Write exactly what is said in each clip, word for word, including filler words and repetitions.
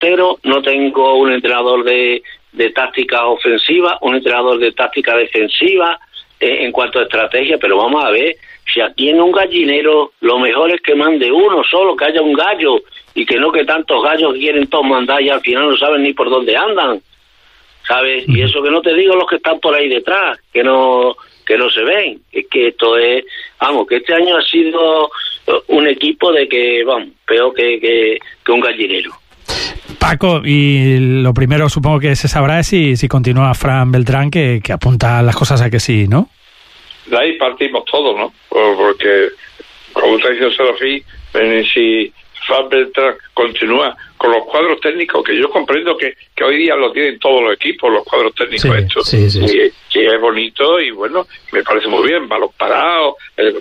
portero, no tengo un entrenador de, de táctica ofensiva, un entrenador de táctica defensiva, eh, en cuanto a estrategia, pero vamos a ver, si aquí en un gallinero lo mejor es que mande uno solo, que haya un gallo, y que no que tantos gallos quieren todos mandar y al final no saben ni por dónde andan, ¿sabes? Y eso que no te digo los que están por ahí detrás, que no que no se ven, es que esto es, vamos, que este año ha sido un equipo de que, vamos, peor que, que, que un gallinero. Paco, y lo primero supongo que se sabrá es si, si continúa Fran Beltrán, que, que apunta las cosas a que sí, ¿no? De ahí partimos todos, ¿no? Porque, como te ha dicho Serafín, si Fran Beltrán continúa con los cuadros técnicos, que yo comprendo que, que hoy día lo tienen todos los equipos, los cuadros técnicos sí, estos, sí, sí, sí. Y, que es bonito y bueno, me parece muy bien, balón parado, eh,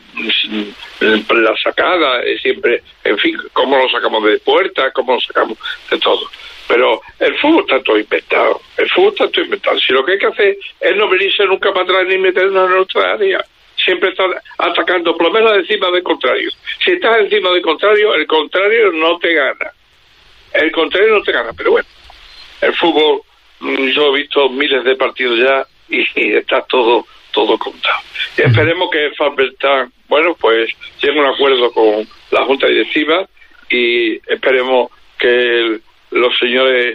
la sacada, eh, siempre, en fin, cómo lo sacamos de puerta, cómo lo sacamos de todo. Pero el fútbol está todo inventado, el fútbol está todo inventado. Si lo que hay que hacer es no venirse nunca para atrás ni meternos en nuestra área, siempre estar atacando, por lo menos encima del contrario. Si estás encima del contrario, el contrario no te gana. El contrario no te gana, pero bueno, el fútbol, yo he visto miles de partidos ya y, y está todo todo contado. Y esperemos que Fran Beltrán, bueno, pues llegue a un acuerdo con la Junta Directiva y esperemos que el, los señores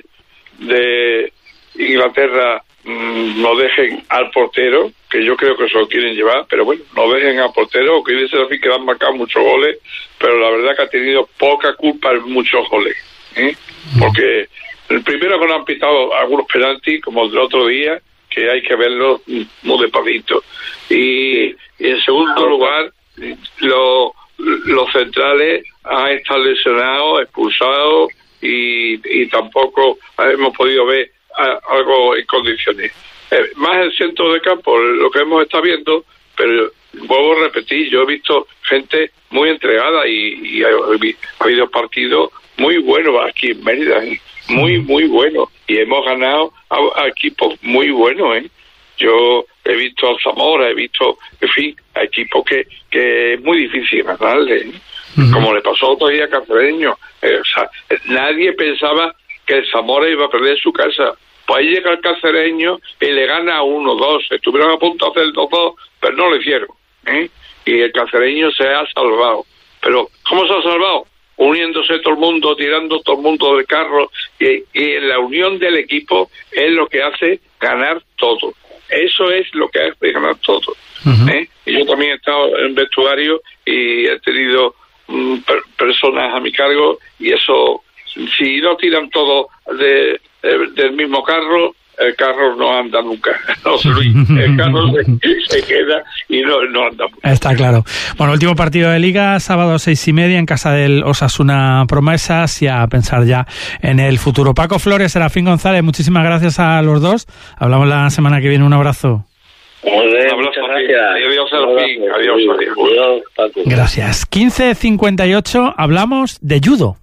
de Inglaterra mmm, no dejen al portero, que yo creo que se lo quieren llevar, pero bueno, no dejen al portero, que dice así que han marcado muchos goles, pero la verdad que ha tenido poca culpa en muchos goles. ¿Eh? Porque el primero que no han pitado algunos penaltis, como el del otro día, que hay que verlo muy despacio. Y, y en segundo lugar, lo, los centrales han estado lesionados, expulsados, y, y tampoco hemos podido ver a, algo en condiciones. Eh, más el centro de campo, lo que hemos estado viendo, pero vuelvo a repetir, yo he visto gente muy entregada y, y ha, ha habido partidos muy buenos aquí en Mérida, ¿eh? muy, muy buenos, y hemos ganado a, a equipos muy buenos, ¿eh? Yo he visto a Zamora, he visto, en fin, a equipos que, que es muy difícil ganarle, ¿eh? Uh-huh. Como le pasó otro día a Cacereño, eh, o sea, nadie pensaba que el Zamora iba a perder su casa. Pues ahí llega el Cacereño y le gana uno dos, estuvieron a punto de hacer el dos dos, pero no lo hicieron, ¿eh? Y el Cacereño se ha salvado. Pero, ¿cómo se ha salvado? Uniéndose todo el mundo, tirando todo el mundo del carro, y, y la unión del equipo es lo que hace ganar todo. Eso es lo que hace ganar todo. Uh-huh. ¿eh? Y yo también he estado en vestuario y he tenido mm, per- personas a mi cargo, y eso, si no tiran todo de, de, del mismo carro, el carro no anda nunca. No, el carro se, se queda y no, no anda mucho. Está claro. Bueno, último partido de Liga, sábado seis y media en casa del Osasuna Promesas, y a pensar ya en el futuro. Paco Flores, Serafín González, muchísimas gracias a los dos. Hablamos la semana que viene. Un abrazo. Muy bien, muchas gracias. Adiós, Serafín. Adiós, adiós. Adiós, Paco. Gracias. quince cincuenta y ocho, hablamos de judo.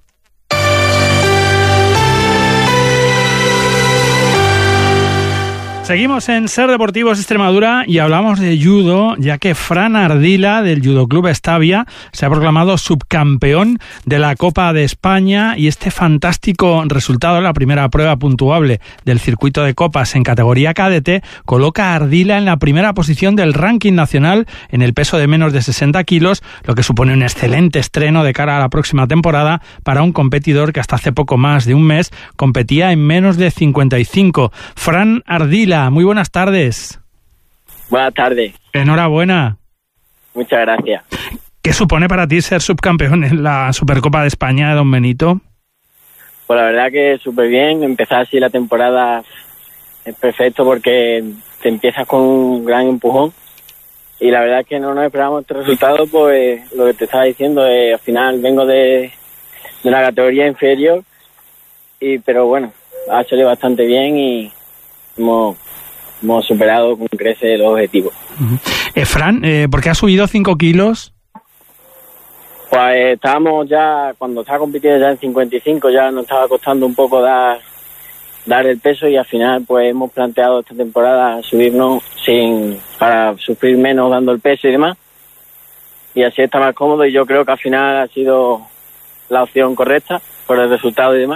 Seguimos en Ser Deportivos Extremadura y hablamos de judo, ya que Fran Ardila del Judo Club Estavia se ha proclamado subcampeón de la Copa de España, y este fantástico resultado, la primera prueba puntuable del circuito de copas en categoría cadete, coloca a Ardila en la primera posición del ranking nacional en el peso de menos de sesenta kilos, lo que supone un excelente estreno de cara a la próxima temporada para un competidor que hasta hace poco más de un mes competía en menos de cincuenta y cinco. Fran Ardila, muy buenas tardes. Buenas tardes. Enhorabuena. Muchas gracias. ¿Qué supone para ti ser subcampeón en la Supercopa de España de Don Benito? Pues la verdad que súper bien. Empezar así la temporada es perfecto porque te empiezas con un gran empujón, y la verdad que no nos esperábamos este resultado, pues lo que te estaba diciendo, eh, al final vengo de, de una categoría inferior, y pero bueno, ha salido bastante bien y hemos, hemos superado con creces los objetivos. Uh-huh. Eh, Fran, eh, ¿por qué has subido cinco kilos? Pues eh, estábamos ya, cuando estaba compitiendo ya en cincuenta y cinco, ya nos estaba costando un poco dar, dar el peso, y al final pues hemos planteado esta temporada subirnos sin para sufrir menos dando el peso y demás, y así está más cómodo, y yo creo que al final ha sido la opción correcta por el resultado y demás,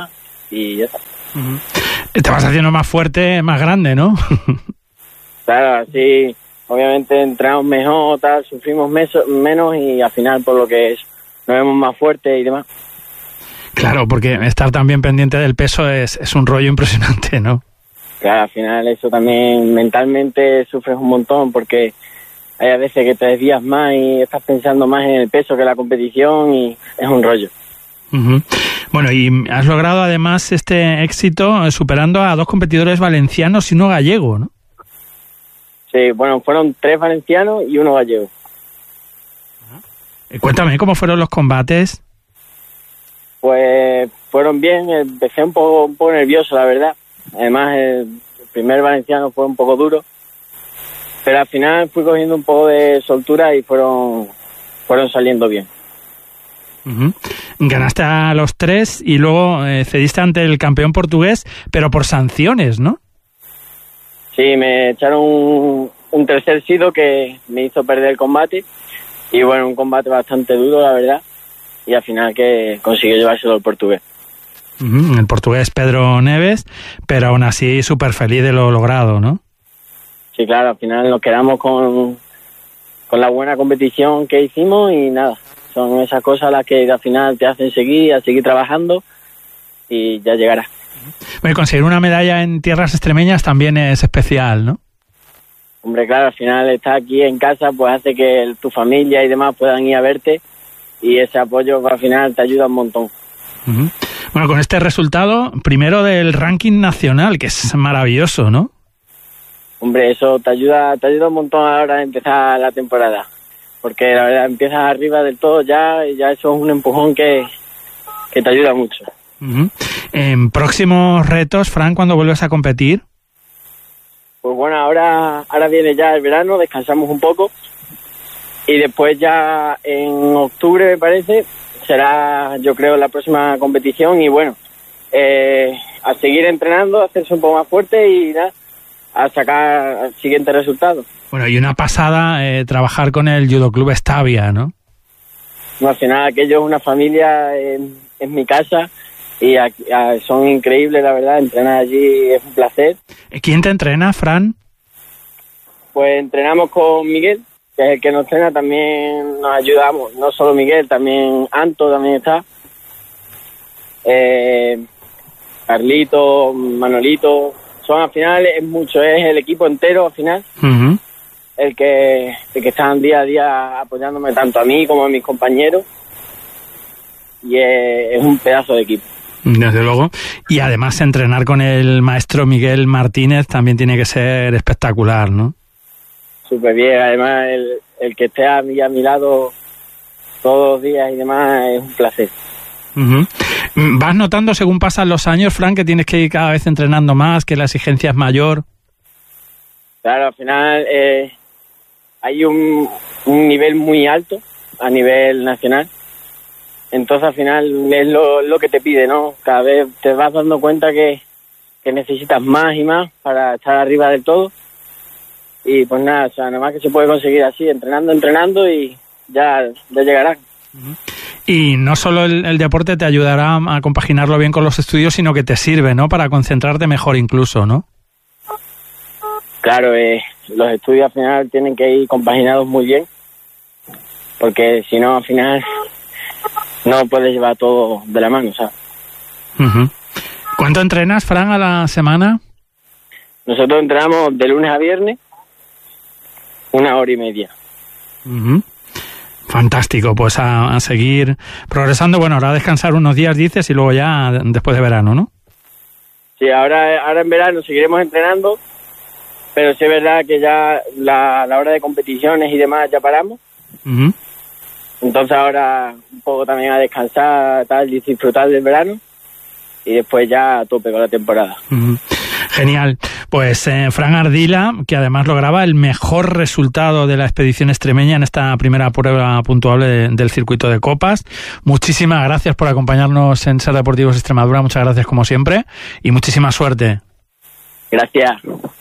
y ya está. Uh-huh. Te vas haciendo más fuerte, más grande, ¿no? Claro, así obviamente entramos mejor, tal, sufrimos meso, menos y al final por lo que es, nos vemos más fuertes y demás. Claro, porque estar también pendiente del peso es, es un rollo impresionante, ¿no? Claro, al final eso también mentalmente sufres un montón porque hay a veces que te desvías más y estás pensando más en el peso que en la competición y es un rollo. Uh-huh. Bueno, y has logrado además este éxito superando a dos competidores valencianos y uno gallego, ¿no? Sí, bueno, fueron tres valencianos y uno gallego. Uh-huh. Cuéntame, ¿cómo fueron los combates? Pues fueron bien, empecé un poco, un poco nervioso, la verdad. Además, el primer valenciano fue un poco duro, pero al final fui cogiendo un poco de soltura y fueron, fueron saliendo bien. Uh-huh. Ganaste a los tres y luego eh, cediste ante el campeón portugués, pero por sanciones, ¿no? Sí, me echaron un, un tercer sido que me hizo perder el combate y bueno, un combate bastante duro, la verdad. Y al final que consiguió llevárselo el portugués. Uh-huh. El portugués Pedro Neves, pero aún así súper feliz de lo logrado, ¿no? Sí, claro, al final nos quedamos con, con la buena competición que hicimos y nada, son esas cosas las que al final te hacen seguir, a seguir trabajando y ya llegará. Bueno, conseguir una medalla en tierras extremeñas también es especial, ¿no? Hombre, claro, al final estar aquí en casa pues hace que tu familia y demás puedan ir a verte y ese apoyo al final te ayuda un montón. Uh-huh. Bueno, con este resultado, primero del ranking nacional, que es maravilloso, ¿no? Hombre, eso te ayuda, te ayuda un montón a la hora de empezar la temporada, porque la verdad empiezas arriba del todo ya y ya eso es un empujón que, que te ayuda mucho. Uh-huh. En próximos retos, Fran, ¿cuándo vuelves a competir? Pues bueno, ahora, ahora viene ya el verano, descansamos un poco. Y después ya en octubre, me parece, será, yo creo, la próxima competición. Y bueno, eh, a seguir entrenando, a hacerse un poco más fuerte y nada, a sacar el siguiente resultado. Bueno, y una pasada eh, trabajar con el Judo Club Estavia, ¿no? No, al final aquello es una familia en, en mi casa y a, a, son increíbles, la verdad. Entrenar allí es un placer. ¿Quién te entrena, Fran? Pues entrenamos con Miguel, que es el que nos entrena, también nos ayudamos, no solo Miguel, también Anto también está, eh, Carlito, Manolito, son al final, es mucho, es el equipo entero al final, uh-huh. el que el que están día a día apoyándome tanto a mí como a mis compañeros, y es, es un pedazo de equipo. Desde luego, y además entrenar con el maestro Miguel Martínez también tiene que ser espectacular, ¿no? Súper bien, además el, el que esté a mi, a mi lado todos los días y demás es un placer. Uh-huh. ¿Vas notando según pasan los años, Fran, que tienes que ir cada vez entrenando más, que la exigencia es mayor? Claro, al final eh, hay un, un nivel muy alto a nivel nacional, entonces al final es lo, lo que te pide, ¿no? Cada vez te vas dando cuenta que, que necesitas más y más para estar arriba del todo. Y pues nada, o sea, nada más que se puede conseguir así, entrenando, entrenando y ya, ya llegará. Y no solo el, el deporte te ayudará a compaginarlo bien con los estudios, sino que te sirve, ¿no? Para concentrarte mejor incluso, ¿no? Claro, eh, los estudios al final tienen que ir compaginados muy bien, porque si no, al final no puedes llevar todo de la mano, ¿sabes? Uh-huh. ¿Cuánto entrenas, Fran, a la semana? Nosotros entrenamos de lunes a viernes, una hora y media. Uh-huh. Fantástico, pues a, a seguir progresando. Bueno, ahora a descansar unos días, dices, y luego ya después de verano, ¿no? Sí, ahora, ahora en verano seguiremos entrenando, pero sí es verdad que ya la, la hora de competiciones y demás ya paramos. Uh-huh. Entonces ahora un poco también a descansar, tal, y disfrutar del verano, y después ya a tope con la temporada. Uh-huh. Genial. Pues eh, Fran Ardila, que además lograba el mejor resultado de la expedición extremeña en esta primera prueba puntuable de, del circuito de copas. Muchísimas gracias por acompañarnos en Ser Deportivos Extremadura. Muchas gracias como siempre y muchísima suerte. Gracias.